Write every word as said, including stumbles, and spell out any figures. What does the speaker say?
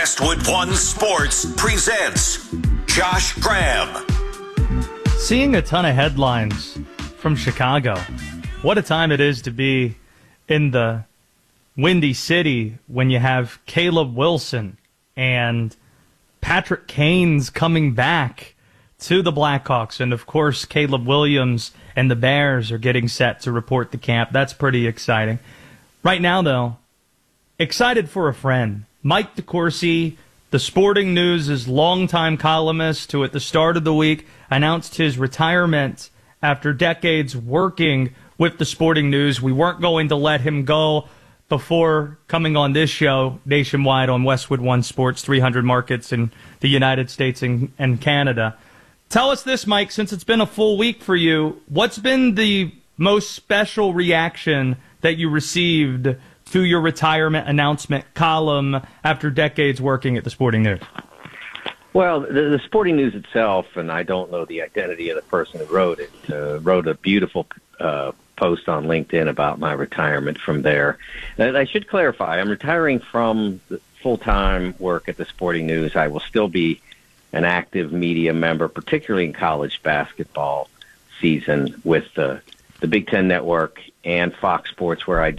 Westwood One Sports presents Josh Graham. Seeing a ton of headlines from Chicago. What a time it is to be in the Windy City when you have Caleb Wilson and Patrick Kane's coming back to the Blackhawks. And, of course, Caleb Williams and the Bears are getting set to report to camp. That's pretty exciting. Right now, though, excited for a friend. Mike DeCourcy, the Sporting News' longtime columnist, who at the start of the week announced his retirement after decades working with the Sporting News. We weren't going to let him go before coming on this show nationwide on Westwood One Sports, three hundred markets in the United States and, and Canada. Tell us this, Mike, since it's been a full week for you, what's been the most special reaction that you received to your retirement announcement column after decades working at the Sporting News? Well, the, the Sporting News itself, and I don't know the identity of the person who wrote it, uh, wrote a beautiful uh, post on LinkedIn about my retirement from there. And I should clarify, I'm retiring from full-time work at the Sporting News. I will still be an active media member, particularly in college basketball season with the, the Big Ten Network and Fox Sports, where I